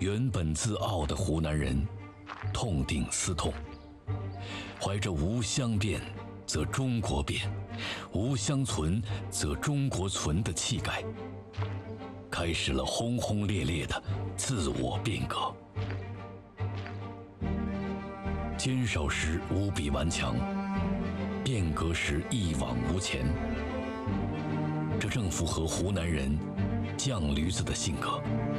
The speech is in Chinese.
原本自傲的湖南人痛定思痛，怀着吾乡变则中国变，吾乡存则中国存的气概，开始了轰轰烈烈的自我变革。坚守时无比顽强，变革时一往无前，这正符合湖南人犟驴子的性格。